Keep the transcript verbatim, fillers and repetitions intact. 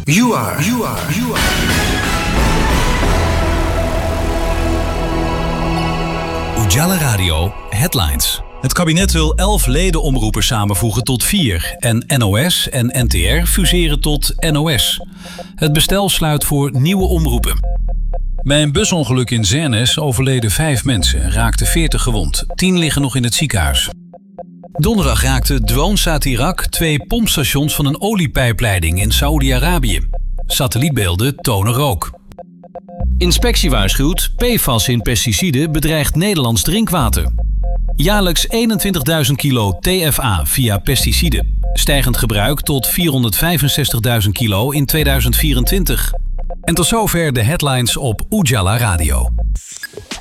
You are, you are, you are. Ujala Radio Headlines. Het kabinet wil elf ledenomroepen samenvoegen tot vier. En N O S en N T R fuseren tot N O S. Het bestel sluit voor nieuwe omroepen. Bij een busongeluk in Zernes overleden vijf mensen en raakten veertig gewond. tien liggen nog in het ziekenhuis. Donderdag raakten drones uit Irak twee pompstations van een oliepijpleiding in Saoedi-Arabië. Satellietbeelden tonen rook. Inspectie waarschuwt, P F A S in pesticiden bedreigt Nederlands drinkwater. Jaarlijks eenentwintigduizend kilo T F A via pesticiden. Stijgend gebruik tot vierhonderdvijfenzestigduizend kilo in tweeduizend vierentwintig. En tot zover de headlines op Ujala Radio.